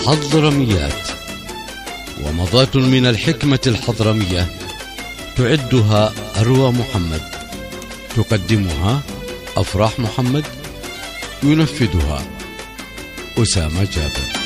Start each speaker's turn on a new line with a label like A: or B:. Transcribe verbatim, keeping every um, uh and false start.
A: حضرميات، ومضات من الحكمة الحضرمية تعدها أروى محمد، تقدمها أفراح محمد، ينفذها أسامة جابر.